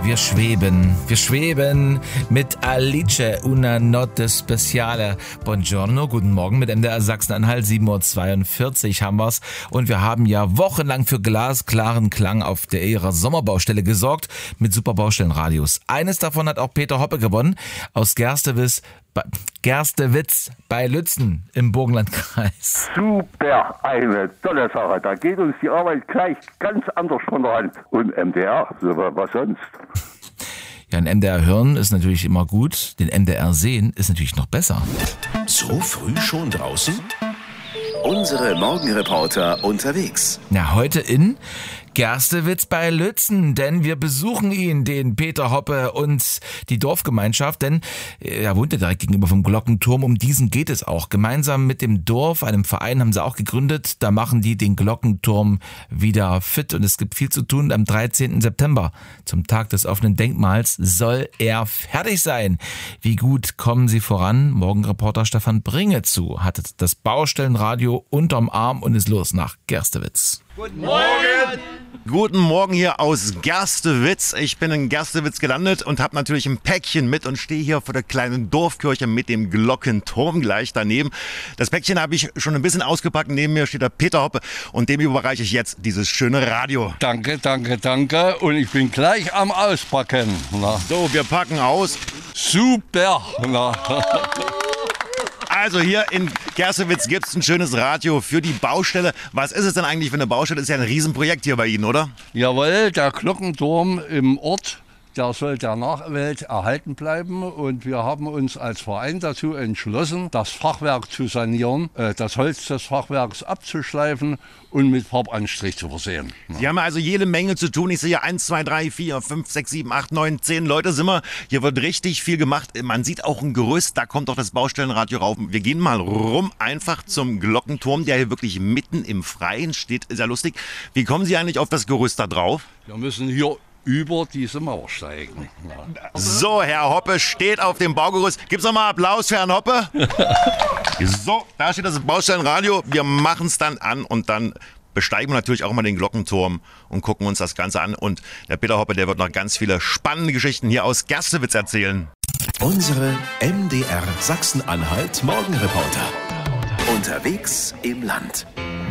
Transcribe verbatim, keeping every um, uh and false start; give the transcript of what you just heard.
wir schweben, wir schweben mit Alice, una notte speciale. Buongiorno, guten Morgen mit M D R Sachsen-Anhalt, sieben Uhr zweiundvierzig haben wir's. Und wir haben ja wochenlang für glasklaren Klang auf der ihrer Sommerbaustelle gesorgt mit super Baustellenradios. Eines davon hat auch Peter Hoppe gewonnen aus Gerstewitz, Gerstewitz bei Lützen im Burgenlandkreis. Super, eine tolle Sache. Da geht uns die Arbeit gleich ganz anders von der Hand. Und M D R, so was sonst? Ja, ein M D R hören ist natürlich immer gut, den M D R sehen ist natürlich noch besser. So früh schon draußen? Unsere Morgenreporter unterwegs. Na, heute in Gerstewitz bei Lützen, denn wir besuchen ihn, den Peter Hoppe und die Dorfgemeinschaft, denn er wohnt ja direkt gegenüber vom Glockenturm, um diesen geht es auch. Gemeinsam mit dem Dorf, einem Verein haben sie auch gegründet, da machen die den Glockenturm wieder fit und es gibt viel zu tun. Am dreizehnten September, zum Tag des offenen Denkmals, soll er fertig sein. Wie gut kommen sie voran? Morgenreporter Stefan Bringezu hatte das Baustellenradio unterm Arm und ist los nach Gerstewitz. Guten Morgen! Guten Morgen hier aus Gerstewitz. Ich bin in Gerstewitz gelandet und habe natürlich ein Päckchen mit und stehe hier vor der kleinen Dorfkirche mit dem Glockenturm gleich daneben. Das Päckchen habe ich schon ein bisschen ausgepackt. Neben mir steht der Peter Hoppe und dem überreiche ich jetzt dieses schöne Radio. Danke, danke, danke. Und ich bin gleich am Auspacken. Na. So, wir packen aus. Super! Na. Also hier in Gerstewitz gibt es ein schönes Radio für die Baustelle. Was ist es denn eigentlich für eine Baustelle? Das ist ja ein Riesenprojekt hier bei Ihnen, oder? Jawohl, der Glockenturm im Ort, der soll der Nachwelt erhalten bleiben. Und wir haben uns als Verein dazu entschlossen, das Fachwerk zu sanieren, das Holz des Fachwerks abzuschleifen und mit Farbanstrich zu versehen. Sie haben also jede Menge zu tun. Ich sehe eins, zwei, drei, vier, fünf, sechs, sieben, acht, neun, zehn Leute sind wir. Hier wird richtig viel gemacht. Man sieht auch ein Gerüst, da kommt auch das Baustellenradio rauf. Wir gehen mal rum, einfach zum Glockenturm, der hier wirklich mitten im Freien steht. Ist ja lustig. Wie kommen Sie eigentlich auf das Gerüst da drauf? Wir müssen hier über diese Mauer steigen. Ja. So, Herr Hoppe steht auf dem Baugerüst. Gibt's noch mal Applaus für Herrn Hoppe? So, da steht das Baustellenradio. Wir machen es dann an und dann besteigen wir natürlich auch mal den Glockenturm und gucken uns das Ganze an. Und der Peter Hoppe, der wird noch ganz viele spannende Geschichten hier aus Gerstewitz erzählen. Unsere M D R Sachsen-Anhalt Morgenreporter. Unterwegs im Land.